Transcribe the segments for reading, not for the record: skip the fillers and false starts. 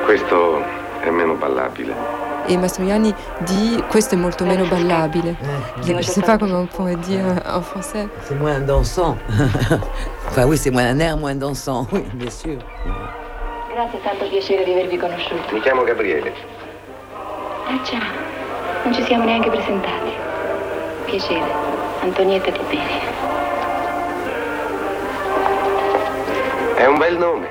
Questo è meno ballabile. Et Mastroianni dit questo è molto meno ballabile. Je ne sais pas comment on pourrait dire en français. C'est moins dansant. Enfin oui, c'est moins un air moins dansant, oui, bien sûr. Grazie, tanto piacere di avervi conosciuto. Mi chiamo Gabriele. Ah già, non ci siamo neanche presentati. Piacere, Antonietta Di Bene. È un bel nome.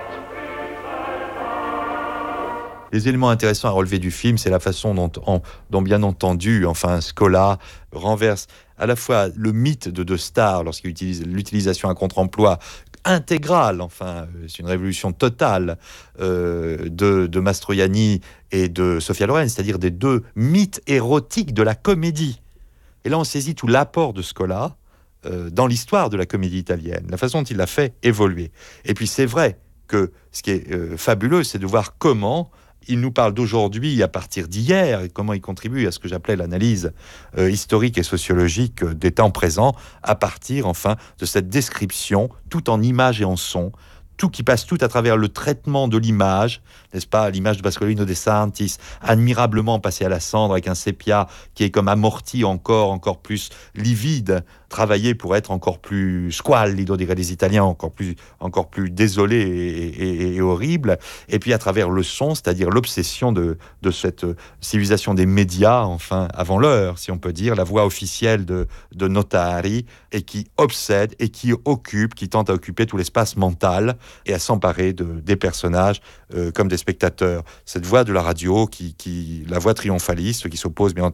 Les éléments intéressants à relever du film, c'est la façon dont bien entendu, Scola renverse à la fois le mythe de Star lorsqu'il utilise l'utilisation à contre-emploi intégrale, c'est une révolution totale de Mastroianni et de Sophia Loren, c'est-à-dire des deux mythes érotiques de la comédie. Et là, on saisit tout l'apport de Scola dans l'histoire de la comédie italienne, la façon dont il l'a fait évoluer. Et puis c'est vrai que ce qui est fabuleux, c'est de voir comment il nous parle d'aujourd'hui à partir d'hier, et comment il contribue à ce que j'appelais l'analyse historique et sociologique des temps présents, à partir de cette description, tout en images et en son, tout qui passe tout à travers le traitement de l'image, n'est-ce pas, l'image de Pasqualino De Santis, admirablement passée à la cendre avec un sépia qui est comme amorti encore plus livide, travaillé pour être encore plus squallido, diraient les Italiens, encore plus désolé et horrible. Et puis à travers le son, c'est-à-dire l'obsession de cette civilisation des médias, avant l'heure, si on peut dire, la voix officielle de Notari, et qui obsède et qui tente à occuper tout l'espace mental et à s'emparer des personnages comme des spectateurs. Cette voix de la radio, la voix triomphaliste, qui s'oppose bien